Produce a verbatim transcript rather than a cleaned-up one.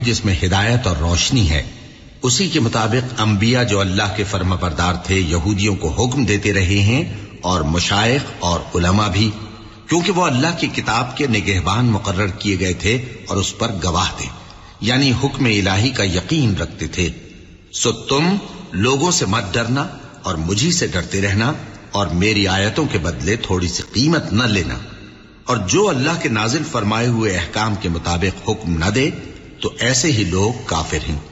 जिसमें हिदायत और रोशनी है, उसी के मुताबिक अंबिया जो अल्लाह के फर्माबरदार थे यहूदियों को हुक्म देते रहे हैं, और मुशाइख और उलमा भी, क्योंकि वो अल्लाह की किताब के निगहबान मुकर्रर किए गए थे और उस पर गवाह थे, यानी हुक्म इलाही का यकीन रखते थे। सो तुम लोगों से मत डरना और मुझी से डरते रहना, और मेरी आयतों के बदले थोड़ी सी कीमत न लेना। और जो अल्लाह के नाजिल फरमाए हुए अहकाम के मुताबिक हुक्म न दे तो ऐसे ही लोग काफिर हैं।